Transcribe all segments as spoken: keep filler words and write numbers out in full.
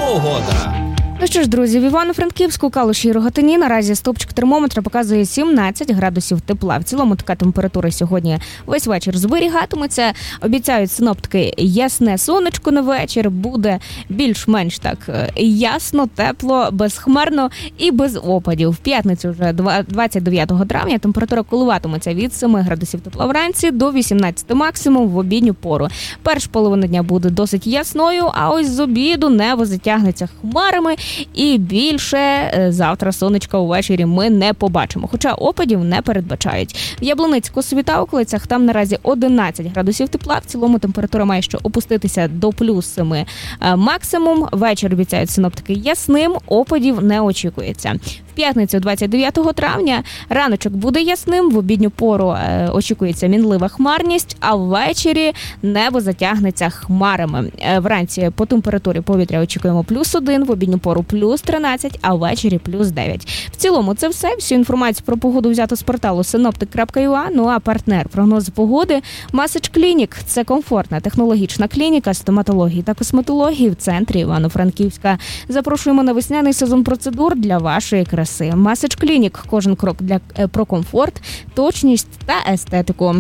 Погода. Ну що ж, друзі, в Івано-Франківську, Калуші і Рогатині наразі стовпчик термометра показує сімнадцять градусів тепла. В цілому така температура сьогодні весь вечір зберігатиметься. Обіцяють синоптики ясне сонечко на вечір. Буде більш-менш так ясно, тепло, безхмарно і без опадів. В п'ятницю вже двадцять дев'ятого травня температура коливатиметься від семи градусів тепла вранці до вісімнадцяти максимум в обідню пору. Перша половина дня буде досить ясною, а ось з обіду небо затягнеться хмарами. І більше завтра сонечка увечері ми не побачимо, хоча опадів не передбачають. В Яблуницьку та околицях там наразі одинадцять градусів тепла, в цілому температура має ще опуститися до плюс семи максимум. Вечір обіцяють синоптики ясним, опадів не очікується. В п'ятницю двадцять дев'ятого травня раночок буде ясним, в обідню пору е, очікується мінлива хмарність, а ввечері небо затягнеться хмарами. Е, вранці по температурі повітря очікуємо плюс один, в обідню пору плюс тринадцять, а ввечері плюс дев'ять. В цілому це все. Всю інформацію про погоду взято з порталу синоптик крапка ю а. Ну а партнер прогнозу погоди Масач Клінік. Це комфортна технологічна клініка стоматології та косметології в центрі Івано-Франківська. Запрошуємо на весняний сезон процедур для вашої краси. Масач Клінік. Кожен крок для про комфорт, точність та естетику.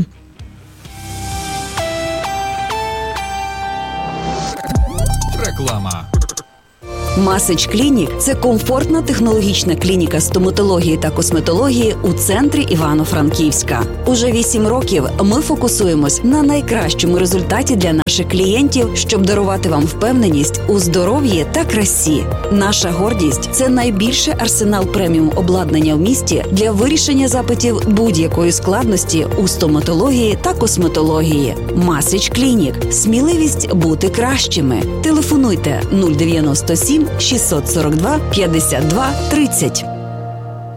Реклама. Масач Клінік – це комфортна технологічна клініка стоматології та косметології у центрі Івано-Франківська. Уже вісім років ми фокусуємось на найкращому результаті для наших клієнтів, щоб дарувати вам впевненість у здоров'ї та красі. Наша гордість – це найбільший арсенал преміум обладнання в місті для вирішення запитів будь-якої складності у стоматології та косметології. Масач Клінік – сміливість бути кращими. Телефонуйте нуль дев'яносто сім шістсот сорок два п'ятдесят два тридцять.